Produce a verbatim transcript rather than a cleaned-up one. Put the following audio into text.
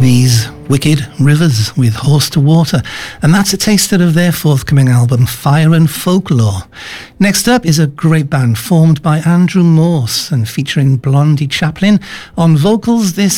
These Wicked Rivers with Horse to Water, and that's a taster of their forthcoming album Fire and Folklore. Next up is a great band formed by Andrew Morse and featuring Blondie Chaplin on vocals. This